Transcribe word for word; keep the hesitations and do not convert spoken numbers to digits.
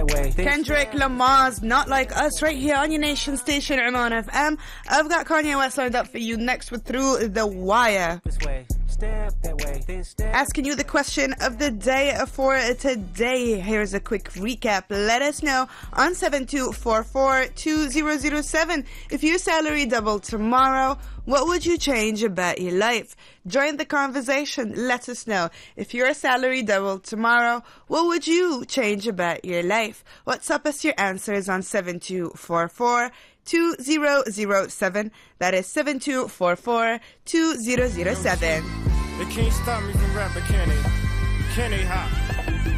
that way. Kendrick Lamar's Not Like Us right here on your nation station, Oman F M. I've got Kanye West lined up for you next with Through the Wire. This way. Step that way. Then step. Asking you the question of the day for today. Here's a quick recap. Let us know on seven two four four two zero zero seven. If your salary doubled tomorrow, what would you change about your life? Join the conversation. Let us know. If your salary doubled tomorrow, what would you change about your life? WhatsApp us your answers on seven two four four two zero zero seven. That is seven two four four two zero zero seven. They can't stop me from rapping, can they? Can they hop?